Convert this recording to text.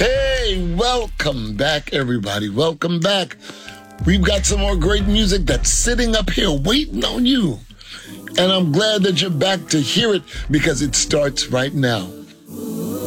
Hey, welcome back, everybody. Welcome back. We've got some more great music that's sitting up here waiting on you. And I'm glad that you're back to hear it because it starts right now.